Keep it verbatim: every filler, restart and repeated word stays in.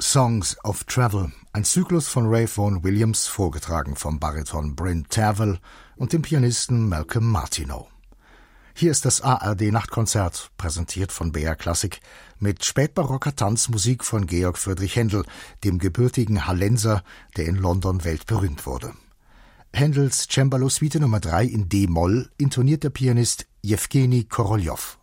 Songs of Travel, ein Zyklus von Ray Vaughan Williams, vorgetragen vom Bariton Bryn Tervel und dem Pianisten Malcolm Martineau. Hier ist das A R D-Nachtkonzert, präsentiert von B R Klassik, mit spätbarocker Tanzmusik von Georg Friedrich Händel, dem gebürtigen Hallenser, der in London weltberühmt wurde. Händels Cembalo-Suite Nummer drei in D-Moll intoniert der Pianist Jewgeni Koroljow.